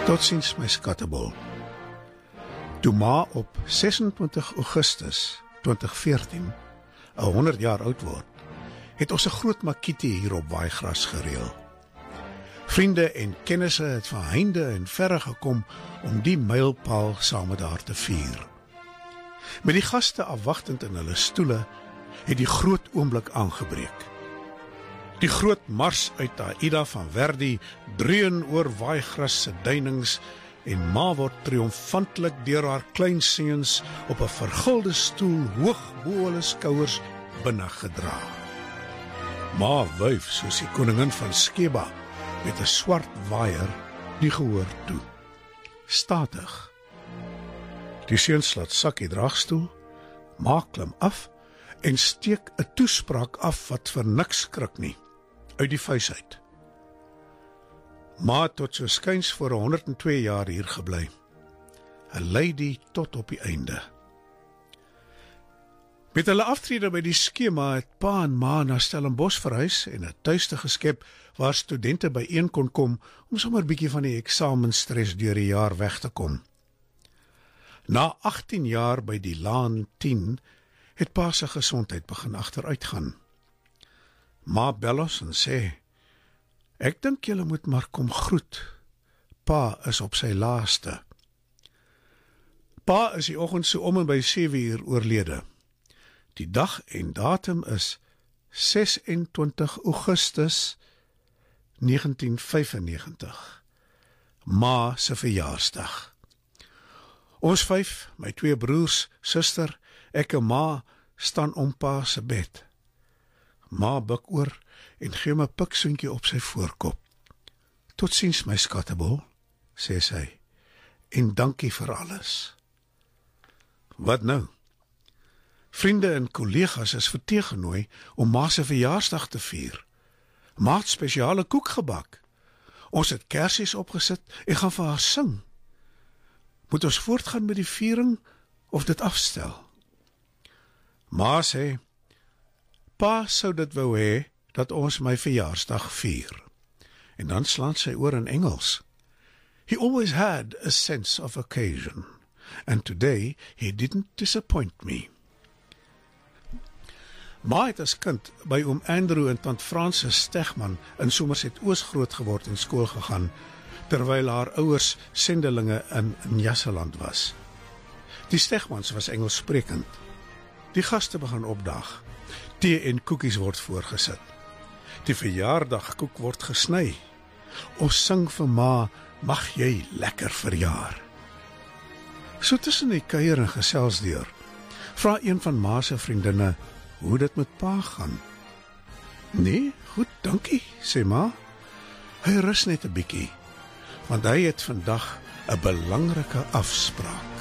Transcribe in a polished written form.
Totsiens my skattebol. Toe ma op 26 Augustus 2014, 100 jaar oud word, het ons 'n groot makietie hier op Waaigras gereël. Vriende en kennisse het van heinde en verre gekom om die mylpaal saam met haar te vier. Met die gaste afwagtend in hulle stoele, het die groot oomblik aangebreek. Die groot mars uit Aida van Verdi dreun oor Waaigras se duinings en ma word triomfantlik deur haar kleinseuns op 'n vergulde stoel hoog bo hulle skouers binne gedra. Ma wuif soos die koningin van Skeba met 'n swart waaier die gehoor toe. Statig. Die seuns laat sak die draagstoel, ma klim af en steek 'n toespraak af wat vir niks skrik nie, uit die vuis uit. Ma tot so skuins voor 102 jaar hier gebly. 'n lady tot op die einde. Met hulle aftrede by die skema het pa en ma na Stellenbosch verhuis en 'n tuiste geskep waar studente byeen kon kom om sommer bietjie van die eksamenstres deur die jaar weg te kom. Na 18 jaar by die Laan 10 het pa se gesondheid begin agteruitgaan. Ma bel ons en sê, "Ek dink julle moet maar kom groet. Pa is op sy laaste." Pa is die oggend so om en by 7 uur oorlede. Die dag en datum is 26 Augustus 1995, ma se verjaarsdag. Ons 5, my 2 broers, suster, ek en ma, staan om pa se bed. Ma buig oor en gee my 'n piksoentjie op sy voorkop. "Totsiens my skattebol," sê sy, "en dankie vir alles." Wat nou? Vriende en kollegas is verteegenooi om ma se verjaarsdag te vier. Ma het spesiale koek gebak. Ons het kersies opgesit en gaan vir haar sing. Moet ons voortgaan met die viering of dit afstel? Ma sê, "Pa sou dit wou hê dat ons my verjaarsdag vier." En dan slaan sy oor in Engels. "He always had a sense of occasion, and today he didn't disappoint me." Ma het as kind by oom Andrew en tant Francis Stegman in Somerset Oos groot geword en skool gegaan, terwyl haar ouers sendelinge in Jasseland was. Die Stegmans was Engels sprekend. Die gaste begin opdaag. Tee en koekies word voorgesit. Die verjaardagkoek word gesny. Ons sing vir ma, "Mag jy lekker verjaar." So tussen die kuier en gesels deur, vra een van ma se vriendinne hoe dit met pa gaan. "Nee, goed, dankie," sê ma. "Hy rus net 'n bietjie, want hy het vandag 'n belangrike afspraak."